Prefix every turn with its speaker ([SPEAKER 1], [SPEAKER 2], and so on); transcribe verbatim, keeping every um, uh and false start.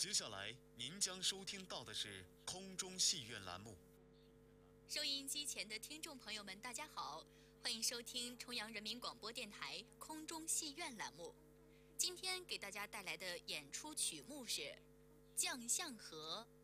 [SPEAKER 1] 接下来您将收听到的是空中戏院栏目。
[SPEAKER 2] 收音机前的听众朋友们，大家好，欢迎收听重阳人民广播电台空中戏院栏目。今天给大家带来的演出曲目是《将相和》